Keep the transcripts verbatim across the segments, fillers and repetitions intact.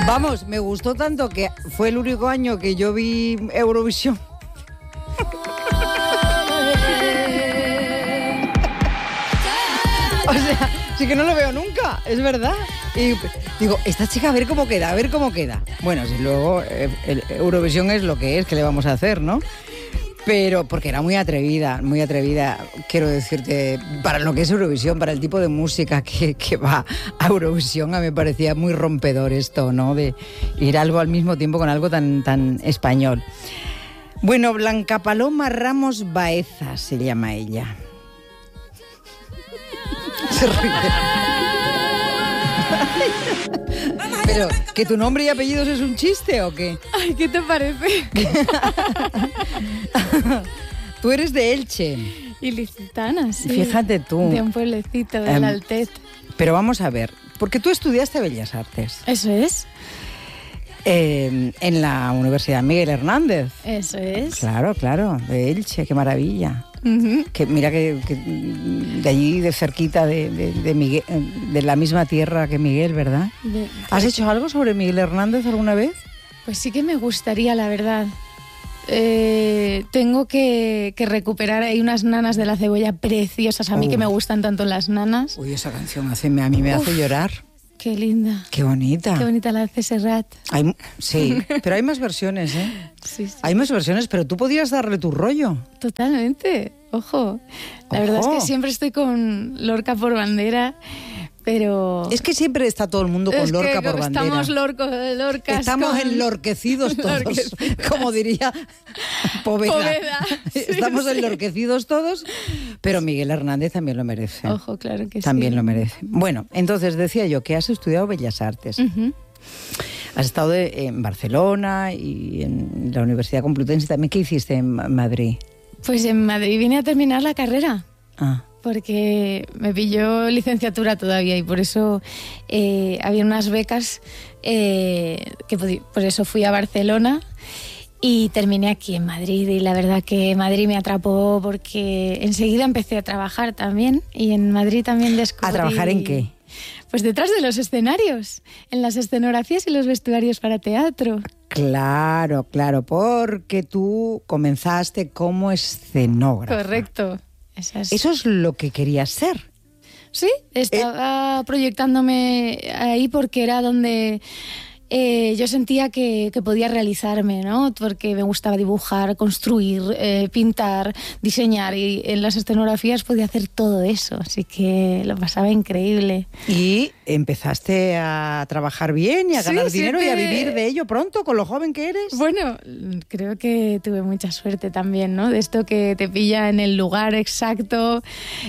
Vamos, me gustó tanto que fue el único año que yo vi Eurovisión. O sea, sí que no lo veo nunca, es verdad. Y digo, esta chica a ver cómo queda, a ver cómo queda. Bueno, si luego eh, el Eurovisión es lo que es, ¿qué le vamos a hacer, no? Pero porque era muy atrevida, muy atrevida, quiero decirte, para lo que es Eurovisión, para el tipo de música que, que va a Eurovisión, a mí me parecía muy rompedor esto, ¿no? De ir algo al mismo tiempo con algo tan, tan español. Bueno, Blanca Paloma Ramos Baeza se llama ella. Se ríe. Pero, ¿que tu nombre y apellidos es un chiste o qué? Ay, ¿qué te parece? Tú eres de Elche. Ilicitana, sí. Fíjate tú. De un pueblecito del um, Altet. Pero vamos a ver, porque tú estudiaste Bellas Artes. Eso es. Eh, en la Universidad Miguel Hernández. Eso es. Claro, claro, de Elche, qué maravilla. Uh-huh. Que mira que, que de allí, de cerquita de, de, de, Miguel, de la misma tierra que Miguel, ¿verdad? De, de... ¿Has hecho algo sobre Miguel Hernández alguna vez? Pues sí que me gustaría, la verdad. Eh, tengo que, que recuperar, hay unas nanas de la cebolla preciosas, a mí uh. que me gustan tanto las nanas. Uy, esa canción hace, a mí me hace Uf. llorar. Qué linda. Qué bonita. Qué bonita la de Serrat. Hay, sí, pero hay más versiones, ¿eh? Sí, sí. Hay más versiones, pero tú podrías darle tu rollo. Totalmente, ojo. La Ojo. verdad es que siempre estoy con Lorca por bandera, pero... Es que siempre está todo el mundo con es Lorca que por bandera. Estamos lorcos, lorcas Estamos con... enlorquecidos todos, Lorquecidos. Como diría Poveda. Poveda. Sí, Estamos sí. enlorquecidos todos, pero Miguel Hernández también lo merece. Ojo, claro que también sí. También lo merece. Bueno, entonces decía yo que has estudiado Bellas Artes. Uh-huh. Has estado de, en Barcelona y en la Universidad Complutense también. ¿Qué hiciste en Madrid? Pues en Madrid vine a terminar la carrera. Ah. Porque me pilló licenciatura todavía y por eso eh, había unas becas eh, que por eso fui a Barcelona y terminé aquí en Madrid. Y la verdad que Madrid me atrapó porque enseguida empecé a trabajar también y en Madrid también descubrí... ¿A trabajar en qué? Pues detrás de los escenarios, en las escenografías y los vestuarios para teatro. Claro, claro, porque tú comenzaste como escenógrafa. Correcto. Esas... Eso es lo que querías ser. Sí, estaba eh... proyectándome ahí porque era donde eh, yo sentía que, que podía realizarme, ¿no? Porque me gustaba dibujar, construir, eh, pintar, diseñar y en las escenografías podía hacer todo eso, así que lo pasaba increíble. ¿Y empezaste a trabajar bien y a ganar sí, dinero sí, y a vivir de ello pronto con lo joven que eres? Bueno, creo que tuve mucha suerte también, ¿no? De esto que te pilla en el lugar exacto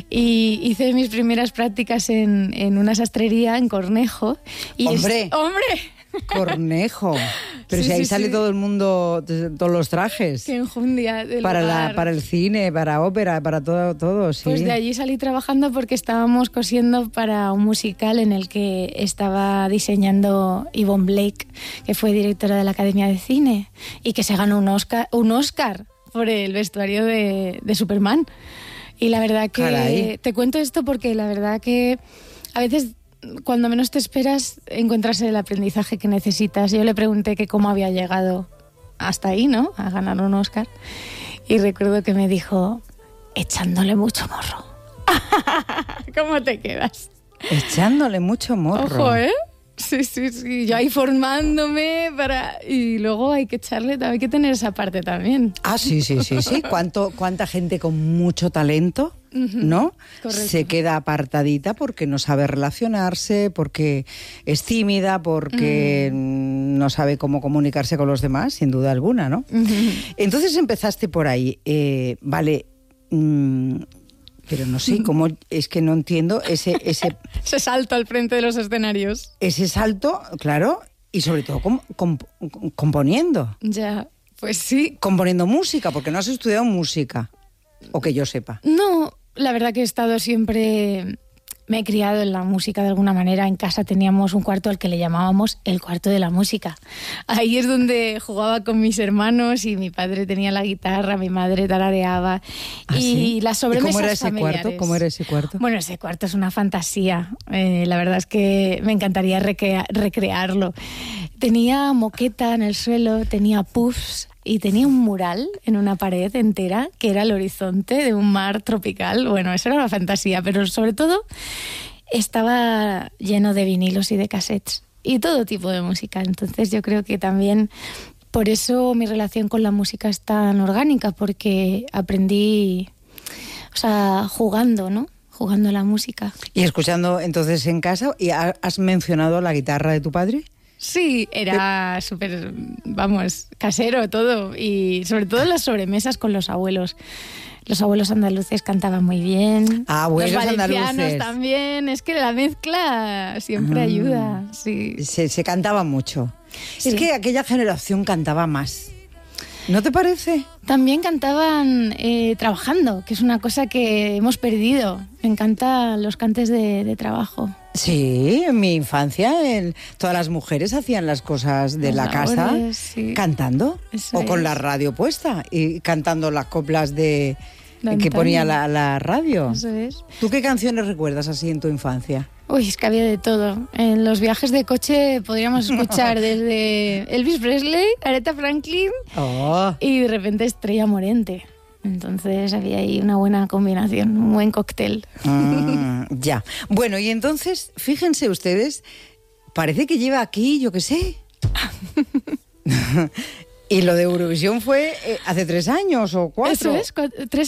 y hice mis primeras prácticas en, en una sastrería en Cornejo. Y ¡Hombre! Es... ¡Hombre! Cornejo. Pero sí, si ahí sí, sale sí. todo el mundo, todos los trajes. Qué enjundia del para lugar. la para el cine, para ópera, para todo, todo, sí. Pues de allí salí trabajando porque estábamos cosiendo para un musical en el que estaba diseñando Yvonne Blake, que fue directora de la Academia de Cine y que se ganó un Oscar, un Oscar por el vestuario de, de Superman. Y la verdad que Caray. Te cuento esto porque la verdad que a veces cuando menos te esperas encuentras el aprendizaje que necesitas. Yo le pregunté que cómo había llegado hasta ahí, ¿no? A ganar un Oscar. Y recuerdo que me dijo, echándole mucho morro. ¿Cómo te quedas? Echándole mucho morro. Ojo, ¿eh? Sí, sí, sí. Yo ahí formándome para... Y luego hay que echarle, hay que tener esa parte también. Ah, sí, sí, sí, sí. ¿Cuánto, cuánta gente con mucho talento, uh-huh. ¿no? Correcto. Se queda apartadita porque no sabe relacionarse, porque es tímida, porque uh-huh. no sabe cómo comunicarse con los demás, sin duda alguna, ¿no? Uh-huh. Entonces empezaste por ahí. Eh, vale... Mmm, pero no sé cómo, es que no entiendo ese, ese... ese salto al frente de los escenarios. Ese salto, claro, y sobre todo comp- comp- componiendo. Ya, pues sí. Componiendo música, porque no has estudiado música, o que yo sepa. No, la verdad que he estado siempre me he criado en la música de alguna manera. En casa teníamos un cuarto al que le llamábamos el cuarto de la música. Ahí es donde jugaba con mis hermanos y mi padre tenía la guitarra, mi madre tarareaba. ¿Ah, y sí? las sobremesas ¿Y cómo era ese familiares. cuarto? ¿Cómo era ese cuarto? Bueno, ese cuarto es una fantasía. Eh, la verdad es que me encantaría recrea- recrearlo. Tenía moqueta en el suelo, tenía puffs y tenía un mural en una pared entera que era el horizonte de un mar tropical. Bueno, eso era una fantasía, pero sobre todo estaba lleno de vinilos y de cassettes y todo tipo de música. Entonces yo creo que también por eso mi relación con la música es tan orgánica, porque aprendí, o sea, jugando, ¿no? Jugando a la música. Y escuchando entonces en casa, ¿y has mencionado la guitarra de tu padre? Sí, era súper, vamos, casero todo, y sobre todo las sobremesas con los abuelos. Los abuelos andaluces cantaban muy bien. Ah, abuelos los valencianos andaluces también. Es que la mezcla siempre Ah, ayuda. Sí. Se, se cantaba mucho. Sí. Es que aquella generación cantaba más. ¿No te parece? También cantaban eh, trabajando, que es una cosa que hemos perdido. Me encantan los cantes de, de trabajo. Sí, en mi infancia el, todas las mujeres hacían las cosas de Las la casa labores, sí. cantando. Eso O con es. la radio puesta y cantando las coplas de De que antaño. ponía la, la radio. Eso es. ¿Tú qué canciones recuerdas así en tu infancia? Uy, es que había de todo. En los viajes de coche podríamos escuchar desde Elvis Presley, Aretha Franklin Oh, y de repente Estrella Morente. Entonces había ahí una buena combinación, un buen cóctel. mm, ya. Bueno, y entonces, fíjense ustedes, parece que lleva aquí, yo qué sé. Y lo de Eurovisión fue eh, hace tres años o cuatro. Eso es, cua- tres